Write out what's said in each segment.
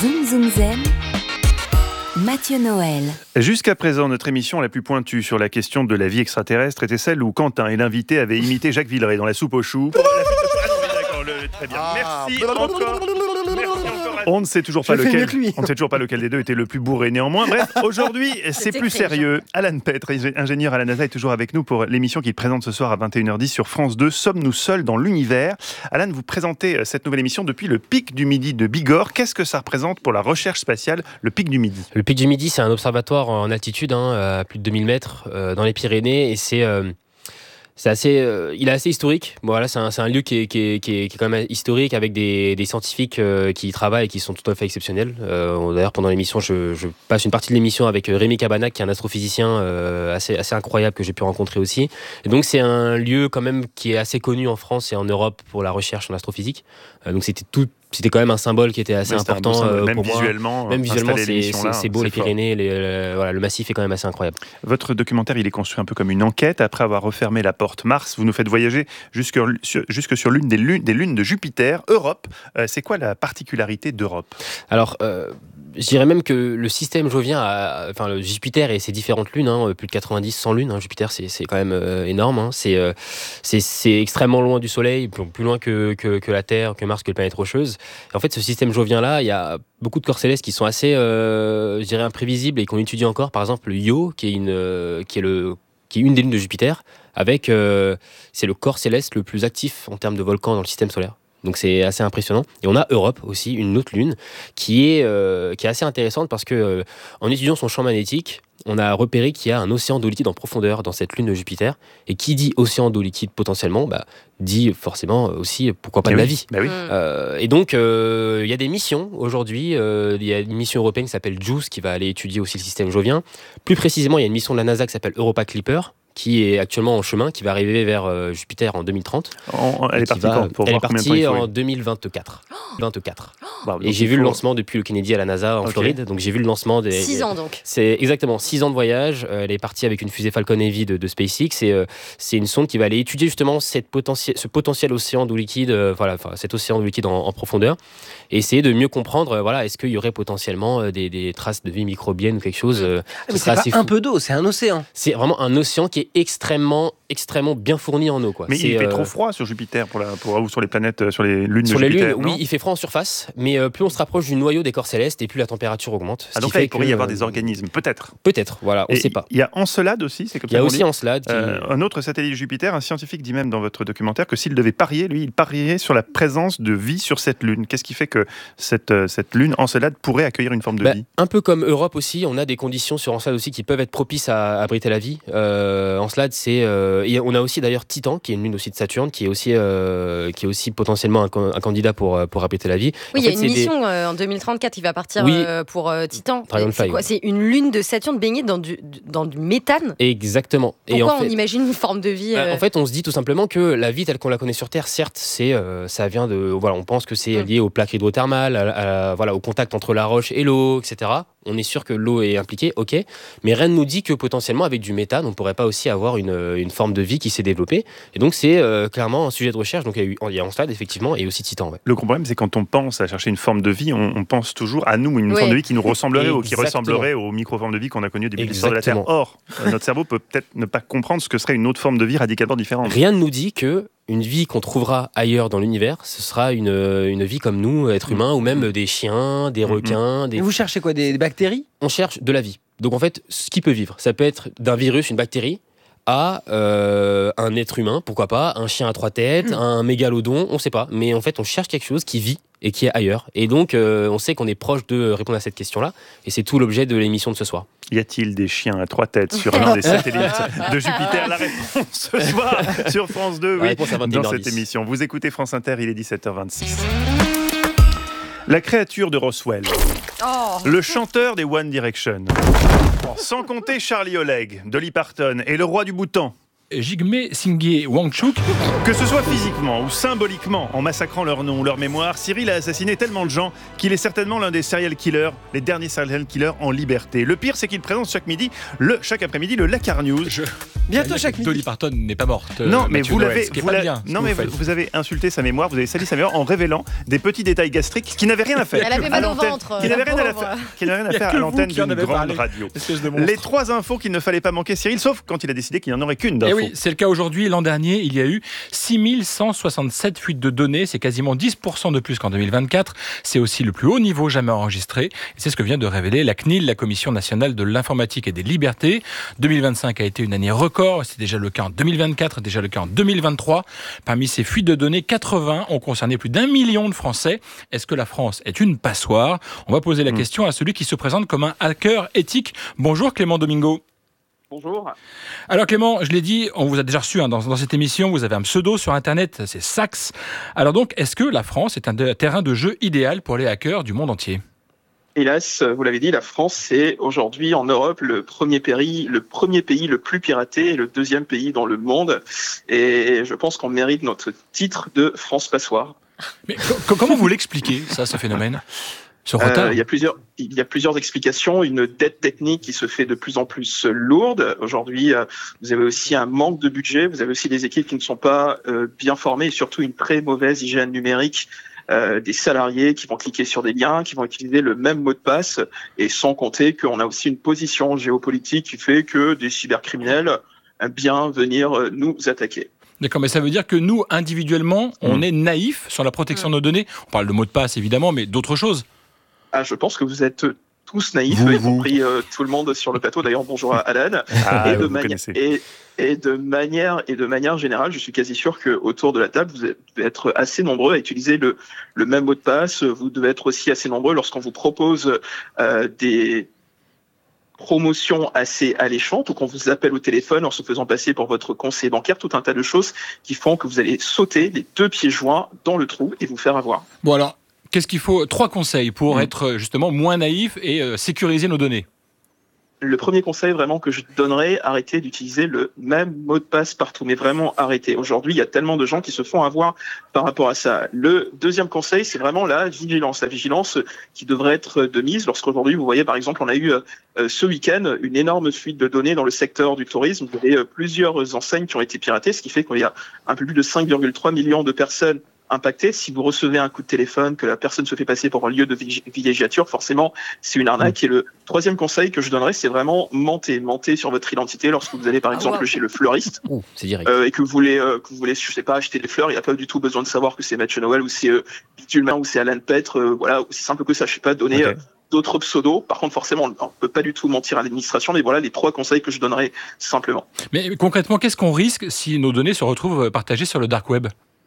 Zoom Zoom Zen, Mathieu Noël. Jusqu'à présent, notre émission la plus pointue sur la question de la vie extraterrestre était celle où Quentin et l'invité avaient imité Jacques Villeray dans La soupe aux choux. Très bien. Merci encore. On ne sait toujours pas lequel des deux était le plus bourré néanmoins. Bref, aujourd'hui, c'est plus sérieux. Alan Petre, ingénieur à la NASA, est toujours avec nous pour l'émission qu'il présente ce soir à 21h10 sur France 2. Sommes-nous seuls dans l'univers ? Alan, vous présentez cette nouvelle émission depuis le Pic du Midi de Bigorre. Qu'est-ce que ça représente pour la recherche spatiale, le Pic du Midi ? Le Pic du Midi, c'est un observatoire en altitude, à plus de 2000 mètres dans les Pyrénées, et il est assez historique. Bon, voilà, c'est un lieu qui est quand même historique, avec des scientifiques qui y travaillent et qui sont tout à fait exceptionnels. D'ailleurs, pendant l'émission, je passe une partie de l'émission avec Rémi Cabanac, qui est un astrophysicien assez incroyable que j'ai pu rencontrer aussi. Et donc, c'est un lieu quand même qui est assez connu en France et en Europe pour la recherche en astrophysique. Donc, c'était quand même un symbole qui était assez important pour moi. Même visuellement, c'est beau, les Pyrénées, le massif est quand même assez incroyable. Votre documentaire, il est construit un peu comme une enquête. Après avoir refermé la porte Mars, vous nous faites voyager jusque sur l'une des lunes de Jupiter, Europe. C'est quoi la particularité d'Europe ? Alors, je dirais même que le système jovien, le Jupiter et ses différentes lunes, plus de 90, 100 lunes, Jupiter c'est quand même énorme, c'est extrêmement loin du Soleil, plus loin que la Terre, que Mars, que les planètes rocheuses. Et en fait, ce système jovien-là, il y a beaucoup de corps célestes qui sont assez, je dirais, imprévisibles et qu'on étudie encore. Par exemple, Io, qui est une des lunes de Jupiter, c'est le corps céleste le plus actif en termes de volcan dans le système solaire. Donc c'est assez impressionnant. Et on a Europe aussi, une autre lune, qui est assez intéressante parce que en étudiant son champ magnétique, on a repéré qu'il y a un océan d'eau liquide en profondeur dans cette lune de Jupiter. Et qui dit océan d'eau liquide potentiellement, dit forcément aussi, pourquoi pas de la vie. Oui. Et donc, il y a des missions aujourd'hui. Il y a une mission européenne qui s'appelle JUICE qui va aller étudier aussi le système jovien. Plus précisément, il y a une mission de la NASA qui s'appelle Europa Clipper, qui est actuellement en chemin, qui va arriver vers Jupiter en 2030. Elle est partie en 2024. 24. Et j'ai vu le lancement depuis le Kennedy à la NASA en Floride. Donc j'ai vu le lancement des... 6 ans donc. C'est exactement 6 ans de voyage. Elle est partie avec une fusée Falcon Heavy de SpaceX. Et c'est une sonde qui va aller étudier justement ce potentiel océan d'eau liquide, cet océan d'eau liquide en profondeur. Et essayer de mieux comprendre, est-ce qu'il y aurait potentiellement des traces de vie microbienne ou quelque chose. Mais c'est pas un peu d'eau, c'est un océan. C'est vraiment un océan qui est extrêmement bien fourni en eau, quoi. Mais il fait trop froid sur Jupiter ou sur les planètes, sur les lunes de Jupiter. Sur les lunes, oui, il fait froid en surface, mais plus on se rapproche du noyau des corps célestes et plus la température augmente. Donc là, il pourrait y avoir des organismes, peut-être. Peut-être, voilà, on ne sait pas. Il y a Encelade aussi, c'est comme ça. Il y a aussi Encelade. Un autre satellite de Jupiter, un scientifique dit même dans votre documentaire que s'il devait parier, lui, il parierait sur la présence de vie sur cette lune. Qu'est-ce qui fait que cette lune, Encelade, pourrait accueillir une forme de vie ? Un peu comme Europe aussi, on a des conditions sur Encelade aussi qui peuvent être propices à abriter la vie. Encelade, et on a aussi d'ailleurs Titan, qui est une lune aussi de Saturne, qui est aussi potentiellement un candidat pour abriter la vie. Oui, il y a une mission en 2034 qui va partir pour Titan. C'est une lune de Saturne baignée dans du méthane. Exactement. Pourquoi on imagine une forme de vie En fait, on se dit tout simplement que la vie telle qu'on la connaît sur Terre, certes, ça vient de... on pense que c'est lié aux plaques hydrothermales, au contact entre la roche et l'eau, etc. On est sûr que l'eau est impliquée, ok, mais rien ne nous dit que potentiellement avec du méthane, on ne pourrait pas aussi avoir une forme de vie qui s'est développée. Et donc c'est clairement un sujet de recherche. Donc il y a Encelade effectivement et aussi Titan. Ouais. Le problème, c'est quand on pense à chercher une forme de vie, on pense toujours à nous, une forme de vie qui nous ressemblerait ou qui ressemblerait aux microformes de vie qu'on a connues au début de l'histoire de la Terre. Or, notre cerveau peut peut-être ne pas comprendre ce que serait une autre forme de vie radicalement différente. Rien ne nous dit que une vie qu'on trouvera ailleurs dans l'univers, ce sera une vie comme nous, êtres humains, ou même des chiens, des requins. Et vous cherchez quoi, des bactéries ? On cherche de la vie. Donc en fait, ce qui peut vivre, ça peut être d'un virus, une bactérie, à un être humain, pourquoi pas, un chien à 3 têtes, un mégalodon, on ne sait pas. Mais en fait, on cherche quelque chose qui vit et qui est ailleurs. Et donc, on sait qu'on est proche de répondre à cette question-là. Et c'est tout l'objet de l'émission de ce soir. Y a-t-il des chiens à 3 têtes sur l'un des satellites de Jupiter ? La réponse ce soir sur France 2, dans cette émission. Vous écoutez France Inter, il est 17h26. La créature de Roswell. Le chanteur des One Direction. Sans compter Charlie Oleg, Dolly Parton et le roi du Bhoutan. Jigme Singye Wangchuk. Que ce soit physiquement ou symboliquement, en massacrant leur nom ou leur mémoire, Cyril a assassiné tellement de gens qu'il est certainement l'un des serial killers, les derniers serial killers en liberté. Le pire, c'est qu'il présente chaque après-midi le Lakar News. Bientôt chaque midi. Dolly Parton n'est pas morte. Non, mais Mathieu vous Noël, l'avez. ce qui est pas bien, Vous avez insulté sa mémoire, vous avez sali sa mémoire en révélant des petits détails gastriques qui n'avaient rien à faire. Elle avait mal au ventre. Qui n'avaient rien à faire à l'antenne d'une grande radio. Les 3 infos qu'il ne fallait pas manquer, Cyril, sauf quand il a décidé qu'il n'y en aurait qu'une d'info. Et oui, c'est le cas aujourd'hui. L'an dernier, il y a eu 6167 fuites de données. C'est quasiment 10% de plus qu'en 2024. C'est aussi le plus haut niveau jamais enregistré. Et c'est ce que vient de révéler la CNIL, la Commission nationale de l'informatique et des libertés. 2025 a été une année record. C'est déjà le cas en 2024, déjà le cas en 2023. Parmi ces fuites de données, 80 ont concerné plus d'1 million de Français. Est-ce que la France est une passoire ? On va poser la question à celui qui se présente comme un hacker éthique. Bonjour Clément Domingo. Bonjour. Alors Clément, je l'ai dit, on vous a déjà reçu dans cette émission, vous avez un pseudo sur Internet, c'est Sax. Alors donc, est-ce que la France est un terrain de jeu idéal pour les hackers du monde entier ? Hélas, vous l'avez dit, la France, c'est aujourd'hui en Europe le premier pays le plus piraté et le 2e pays dans le monde. Et je pense qu'on mérite notre titre de France passoire. Mais comment vous l'expliquez, ça, ce phénomène ? Ce retard ? Il y a plusieurs explications. Une dette technique qui se fait de plus en plus lourde. Aujourd'hui, vous avez aussi un manque de budget. Vous avez aussi des équipes qui ne sont pas bien formées et surtout une très mauvaise hygiène numérique. Des salariés qui vont cliquer sur des liens, qui vont utiliser le même mot de passe, et sans compter qu'on a aussi une position géopolitique qui fait que des cybercriminels aiment bien venir nous attaquer. D'accord, mais ça veut dire que nous, individuellement, on est naïfs sur la protection de nos données. On parle de mots de passe, évidemment, mais d'autres choses. Ah, je pense que vous êtes tous naïfs, y compris tout le monde sur le plateau. D'ailleurs, bonjour à Alan. Et de manière générale, je suis quasi sûr qu'autour de la table, vous devez être assez nombreux à utiliser le même mot de passe. Vous devez être aussi assez nombreux lorsqu'on vous propose des promotions assez alléchantes ou qu'on vous appelle au téléphone en se faisant passer pour votre conseiller bancaire, tout un tas de choses qui font que vous allez sauter les 2 pieds joints dans le trou et vous faire avoir. Bon alors, qu'est-ce qu'il faut ? 3 conseils pour être justement moins naïf et sécuriser nos données. Le premier conseil vraiment que je donnerais, arrêtez d'utiliser le même mot de passe partout, mais vraiment arrêtez. Aujourd'hui, il y a tellement de gens qui se font avoir par rapport à ça. Le deuxième conseil, c'est vraiment la vigilance. La vigilance qui devrait être de mise lorsqu'aujourd'hui, vous voyez par exemple, on a eu ce week-end une énorme fuite de données dans le secteur du tourisme. Vous avez plusieurs enseignes qui ont été piratées, ce qui fait qu'il y a un peu plus de 5,3 millions de personnes impacté. Si vous recevez un coup de téléphone, que la personne se fait passer pour un lieu de villégiature, forcément, c'est une arnaque. Et le troisième conseil que je donnerais, c'est vraiment mentez sur votre identité lorsque vous allez, par exemple, chez le fleuriste. C'est direct. Et que vous voulez, je sais pas, acheter des fleurs. Il n'y a pas du tout besoin de savoir que c'est Mathieu Noël ou c'est Bitulman ou c'est Alan Petre. Voilà, aussi simple que ça. Je sais pas, donner d'autres pseudos. Par contre, forcément, on ne peut pas du tout mentir à l'administration. Mais voilà les 3 conseils que je donnerais simplement. Mais concrètement, qu'est-ce qu'on risque si nos données se retrouvent partagées sur le dark web ?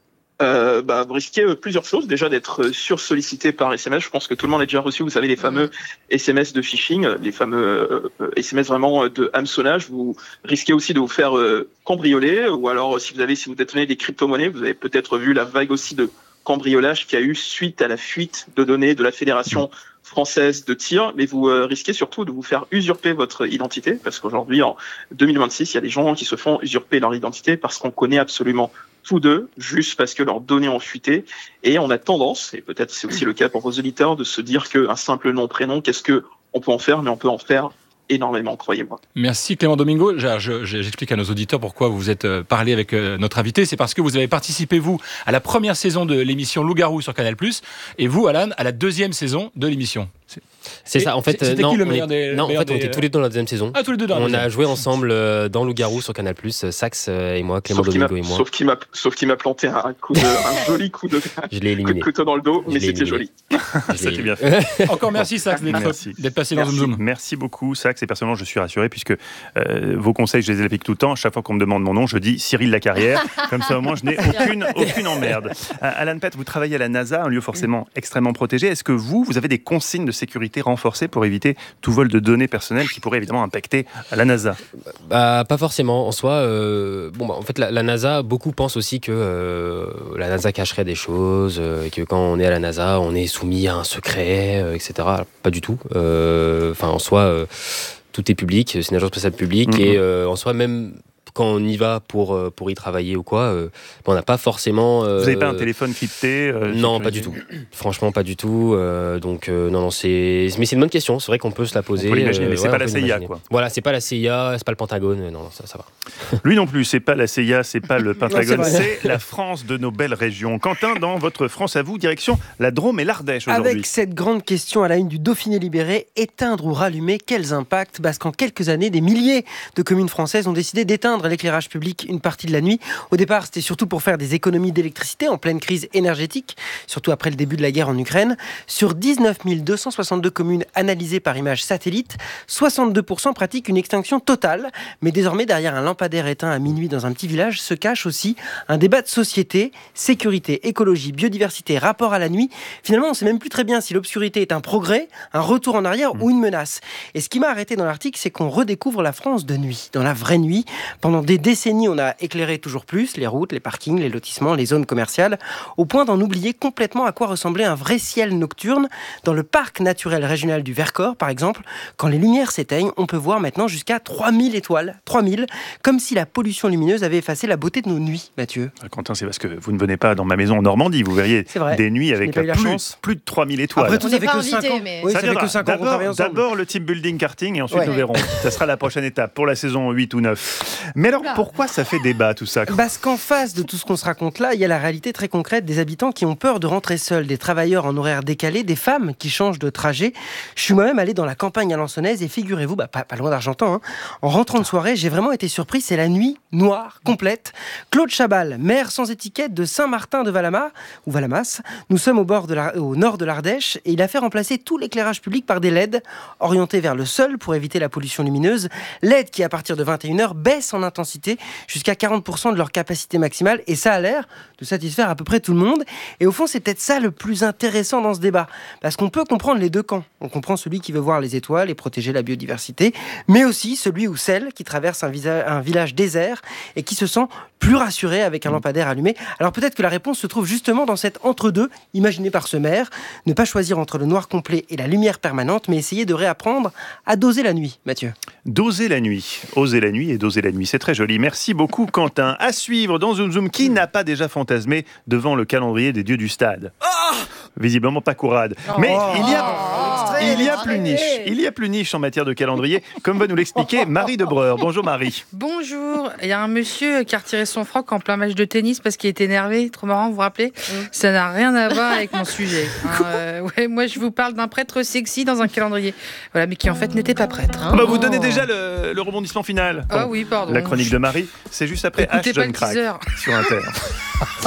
Vous risquez plusieurs choses. Déjà d'être sursollicité par SMS. Je pense que tout le monde a déjà reçu, vous savez, les fameux SMS de phishing, les fameux SMS vraiment de hameçonnage. Vous risquez aussi de vous faire cambrioler, ou alors si vous détenez des crypto-monnaies, vous avez peut-être vu la vague aussi de cambriolage qu'il y a eu suite à la fuite de données de la Fédération française de tir, mais vous risquez surtout de vous faire usurper votre identité, parce qu'aujourd'hui, en 2026, il y a des gens qui se font usurper leur identité parce qu'on connaît absolument tous d'eux, juste parce que leurs données ont fuité, et on a tendance, et peut-être c'est aussi le cas pour vos auditeurs, de se dire qu'un simple nom, prénom, qu'est-ce qu'on peut en faire, mais on peut en faire énormément, croyez-moi. Merci Clément Domingo. J'explique à nos auditeurs pourquoi vous êtes parlé avec notre invité. C'est parce que vous avez participé, vous, à la première saison de l'émission Loup-Garou sur Canal+, et vous, Alan, à la 2e saison de l'émission. C'est ça, en fait. C'était qui le meilleur des... Non, en fait, on était tous les deux dans la 2e saison. Ah, tous les deux dans la 2e. On a joué ensemble dans Loup-Garou sur Canal+, Sax et moi, Clément Domingo et moi. Sauf qu'il m'a planté un joli coup de couteau dans le dos, mais c'était joli. C'était bien fait. Encore merci, Sax, d'être passé dans Zoom. Merci beaucoup, Sax, et personnellement, je suis rassuré, puisque vos conseils, je les applique tout le temps. Chaque fois qu'on me demande mon nom, je dis Cyril Lacarrière. Comme ça, au moins, je n'ai aucune emmerde. Alan Petre, vous travaillez à la NASA, un lieu forcément extrêmement protégé. Est-ce que vous avez des consignes de sécurité renforcées pour éviter tout vol de données personnelles qui pourrait évidemment impacter la NASA? Pas forcément. En soi, en fait, la NASA, beaucoup pensent aussi que la NASA cacherait des choses, et que quand on est à la NASA, on est soumis à un secret, etc. Pas du tout. En soi, tout est public, c'est une agence spatiale publique, et en soi, même quand on y va pour y travailler ou quoi, on n'a pas forcément... Vous n'avez pas un téléphone crypté Non, pas du tout. Franchement, pas du tout. Donc, non, mais c'est une bonne question. C'est vrai qu'on peut se la poser. On peut l'imaginer, mais c'est pas la CIA, quoi. Voilà, c'est pas la CIA, c'est pas le Pentagone. Non, ça va. Lui non plus, c'est pas la CIA, c'est pas le Pentagone, c'est la France de nos belles régions. Quentin, dans votre France à vous, direction la Drôme et l'Ardèche aujourd'hui. Avec cette grande question à la une du Dauphiné libéré, éteindre ou rallumer, quels impacts ? Parce qu'en quelques années, des milliers de communes françaises ont décidé d'éteindre l'éclairage public une partie de la nuit. Au départ, c'était surtout pour faire des économies d'électricité en pleine crise énergétique, surtout après le début de la guerre en Ukraine. Sur 19 262 communes analysées par images satellites, 62% pratiquent une extinction totale. Mais désormais, derrière un lampadaire éteint à minuit dans un petit village, se cache aussi un débat de société, sécurité, écologie, biodiversité, rapport à la nuit. Finalement, on ne sait même plus très bien si l'obscurité est un progrès, un retour en arrière ou une menace. Et ce qui m'a arrêté dans l'article, c'est qu'on redécouvre la France de nuit, dans la vraie nuit. Pendant des décennies, on a éclairé toujours plus les routes, les parkings, les lotissements, les zones commerciales, au point d'en oublier complètement à quoi ressemblait un vrai ciel nocturne. Dans le parc naturel régional du Vercors, par exemple, quand les lumières s'éteignent, on peut voir maintenant jusqu'à 3000 étoiles. 3000, comme si la pollution lumineuse avait effacé la beauté de nos nuits, Mathieu. Quentin, c'est parce que vous ne venez pas dans ma maison en Normandie. Vous verriez des nuits avec plus de 3000 étoiles. Après tout, ça fait que 5 ans. Oui, ça fait que 5 ans qu'on travaille ensemble. D'abord le team building karting et ensuite nous verrons. Ça sera la prochaine étape pour la saison 8 ou 9. Mais alors, pourquoi ça fait débat tout ça ? Parce qu'en face de tout ce qu'on se raconte là, il y a la réalité très concrète des habitants qui ont peur de rentrer seuls, des travailleurs en horaire décalé, des femmes qui changent de trajet. Je suis moi-même allé dans la campagne alençonnaise et figurez-vous, pas loin d'Argentan, en rentrant de soirée, j'ai vraiment été surpris, c'est la nuit noire, complète. Claude Chabal, maire sans étiquette de Saint-Martin de Valamas. Nous sommes au nord de l'Ardèche et il a fait remplacer tout l'éclairage public par des LED orientés vers le sol pour éviter la pollution lumineuse. LED qui, à partir de 21h, baissent en intensité jusqu'à 40% de leur capacité maximale et ça a l'air de satisfaire à peu près tout le monde. Et au fond, c'est peut-être ça le plus intéressant dans ce débat parce qu'on peut comprendre les deux camps. On comprend celui qui veut voir les étoiles et protéger la biodiversité, mais aussi celui ou celle qui traverse un village désert et qui se sent plus rassuré avec un lampadaire allumé. Alors peut-être que la réponse se trouve justement dans cet entre-deux imaginé par ce maire. Ne pas choisir entre le noir complet et la lumière permanente, mais essayer de réapprendre à doser la nuit, Mathieu. Doser la nuit, oser la nuit et doser la nuit, c'est très joli. Merci beaucoup Quentin. À suivre dans Zoom Zoom, qui n'a pas déjà fantasmé devant le calendrier des dieux du stade ? Visiblement pas Courade. Mais il y a plus niche en matière de calendrier, comme va nous l'expliquer Marie Debreur. Bonjour Marie. Bonjour. Il y a un monsieur qui a retiré son froc en plein match de tennis parce qu'il était énervé. Trop marrant, vous vous rappelez ? Ça n'a rien à voir avec mon sujet. Moi, je vous parle d'un prêtre sexy dans un calendrier. Voilà, mais qui en fait n'était pas prêtre. Vous donnez déjà le rebondissement final. Ah oui, pardon. La chronique de Marie, c'est juste après H. John Crack sur Inter.